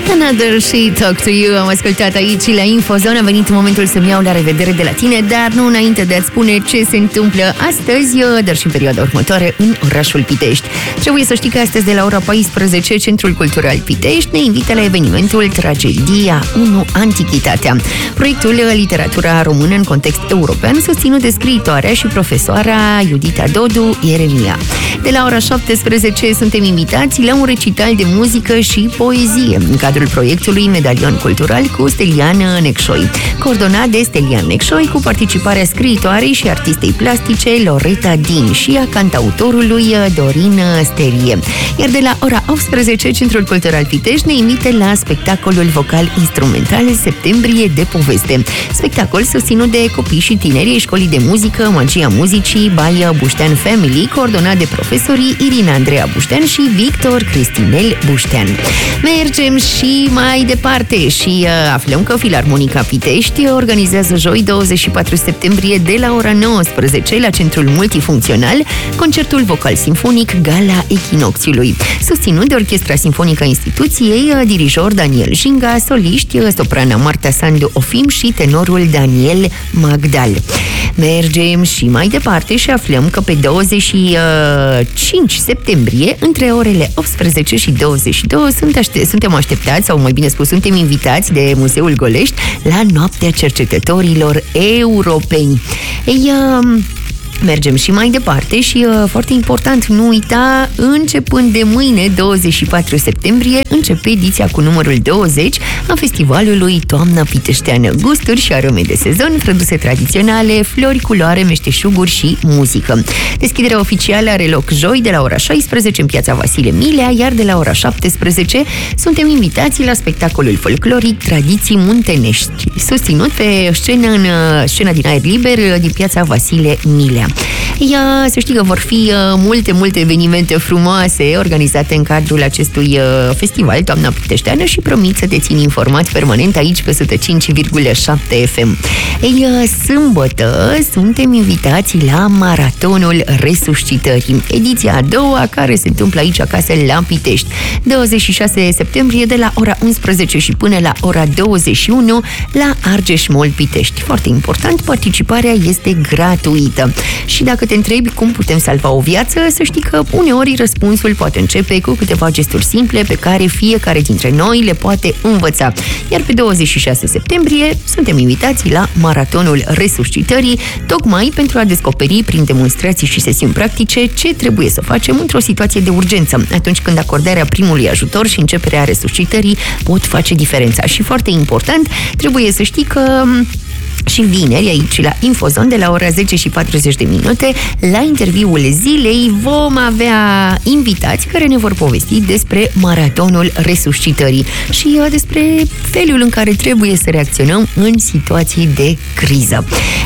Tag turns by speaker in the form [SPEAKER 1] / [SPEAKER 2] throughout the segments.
[SPEAKER 1] Another She Talk to You. Am ascultat aici la Infozone. A venit momentul să-mi iau la revedere de la tine, dar nu înainte de a-ți spune ce se întâmplă astăzi, dar și în perioada următoare în orașul Pitești. Trebuie să știi că astăzi de la ora 14, Centrul Cultural Pitești ne invită la evenimentul Tragedia 1 Antichitatea. Proiectul Literatura Română în context european, susținut de scriitoarea și profesoara Iudita Dodu Ieremia. De la ora 17 suntem invitați la un recital de muzică și poezie în cadrul proiectului Medalion Cultural cu Stelian Necșoi, coordonat de Stelian Necșoi, cu participarea scriitoarei și artistei plastice Loreta Din și a cantautorului Dorin Sterie. Iar de la ora 18, Centrul Cultural Pitești ne invită la spectacolul vocal-instrumental Septembrie de Poveste. Spectacol susținut de copii și tinerii Școlii de Muzică Magia Muzicii by Buștean Family, coordonat de profesorii Irina Andreea Buștean și Victor Cristinel Buștean. Mergem și mai departe și aflăm că Filarmonica Pitești organizează joi 24 septembrie de la ora 19 la Centrul Multifuncțional concertul vocal-sinfonic Gala Echinocțiului, susținut de Orchestra Sinfonică a instituției, dirijor Daniel Jinga, soliști soprana Marta Sandu Ofim și tenorul Daniel Magdal. Mergem și mai departe și aflăm că pe 25 septembrie, între orele 18 și 22, suntem așteptați, sau mai bine spus, suntem invitați de Muzeul Golești la Noaptea Cercetătorilor Europeni. Mergem și mai departe și, foarte important, nu uita, începând de mâine, 24 septembrie, începe ediția cu numărul 20 a festivalului Toamna Piteșteană. Gusturi și arome de sezon, produse tradiționale, flori, culoare, meșteșuguri și muzică. Deschiderea oficială are loc joi de la ora 16 în Piața Vasile Milea, iar de la ora 17 suntem invitați la spectacolul folcloric Tradiții Muntenești, susținut pe scenă în scena din aer liber din Piața Vasile Milea. Să știi că vor fi multe evenimente frumoase organizate în cadrul acestui festival Toamna Piteșteană și promit să te țin informat permanent aici pe 105,7 FM. Sâmbătă suntem invitați la Maratonul Resuscitării, ediția a doua, care se întâmplă aici acasă la Pitești, 26 septembrie de la ora 11 și până la ora 21 la Argeș Mall Pitești. Foarte important, participarea este gratuită. Și dacă te întrebi cum putem salva o viață, să știi că uneori răspunsul poate începe cu câteva gesturi simple pe care fiecare dintre noi le poate învăța. Iar pe 26 septembrie suntem invitați la Maratonul Resuscitării, tocmai pentru a descoperi prin demonstrații și sesiuni practice ce trebuie să facem într-o situație de urgență, atunci când acordarea primului ajutor și începerea resuscitării pot face diferența. Și foarte important, trebuie să știi că și vineri, aici la Infozone, de la ora 10 și 40 de minute, la interviul zilei, vom avea invitați care ne vor povesti despre Maratonul Resuscitării și despre felul în care trebuie să reacționăm în situații de criză.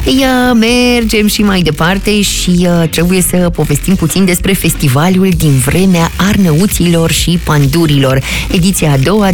[SPEAKER 1] Mergem și mai departe și trebuie să povestim puțin despre festivalul din vremea Arnăuților și Pandurilor, ediția a doua,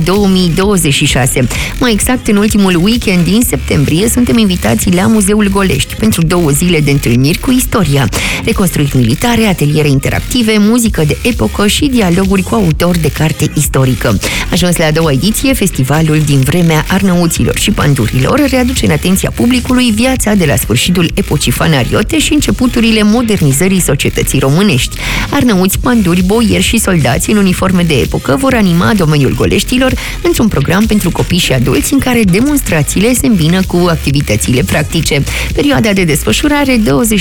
[SPEAKER 1] 2026. Mai exact, în ultimul weekend din septembrie, suntem invitați la Muzeul Golești pentru 2 zile de întâlniri cu istoria, reconstruiri militare, ateliere interactive, muzică de epocă și dialoguri cu autori de carte istorică. Ajuns la a doua ediție, festivalul din vremea Arnăuților și Pandurilor readuce în atenția publicului viața de la sfârșitul epocii fanariote și începuturile modernizării societății românești. Arnăuți, panduri, boieri și soldați în uniforme de epocă vor anima domeniul Goleștilor într-un program pentru copii și adulți în care demonstrațiile se îmbină cu activitățile practice. Perioada de desfășurare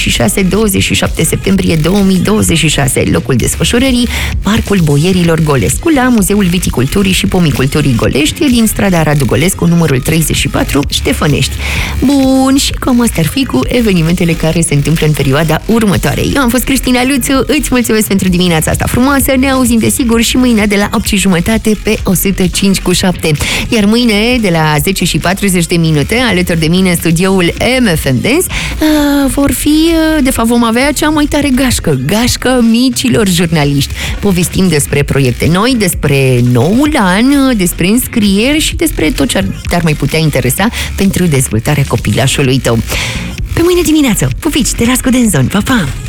[SPEAKER 1] 26-27 septembrie 2026. Locul desfășurării Parcul Boierilor Golescu la Muzeul Viticulturii și Pomiculturii Golești din strada Radu Golescu, numărul 34, Ștefănești. Bun, și cam asta ar fi cu evenimentele care se întâmplă în perioada următoare. Eu am fost Cristina Luțu, îți mulțumesc pentru dimineața asta frumoasă, ne auzim desigur și mâine de la 8:30 pe 105,7. Iar mâine de la 10 și 40 de minute, alături de mine în studioul MFM Dance, vom avea cea mai tare gașcă micilor jurnaliști. Povestim despre proiecte noi, despre noul an, despre înscrieri și despre tot ce ar mai putea interesa pentru dezvoltarea copilașului tău. Pe mâine dimineață, pupici, te las cu Denzon, pa, pa!